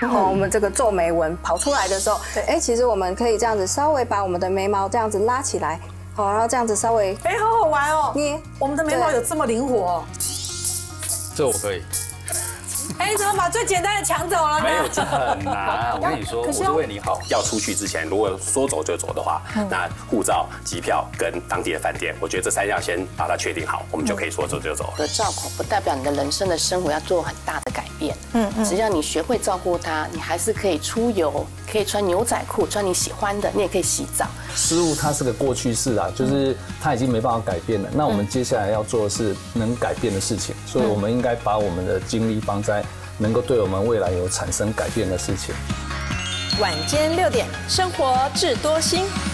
我们这个皱眉纹跑出来的时候，哎，其实我们可以这样子稍微把我们的眉毛这样子拉起来，好，然后这样子稍微， 哎，好好玩哦， 捏， 我们的眉毛有这么灵活哦。 这我可以。 哎，你怎么把最简单的抢走了呢？ 没有，这很难。我跟你说，我是为你好。要出去之前，如果说走就走的话，那护照、机票跟当地的饭店，我觉得这3样先把它确定好，我们就可以说走就走。 的照顾不代表你的人生的生活要做很大的改变。只要你学会照顾它，你还是可以出游，可以穿牛仔裤，穿你喜欢的，你也可以洗澡。 失误它是个过去式啊，就是它已经没办法改变了。那我们接下来要做的是能改变的事情，所以我们应该把我们的精力放在能够对我们未来有产生改变的事情。 晚间6点，生活智多星。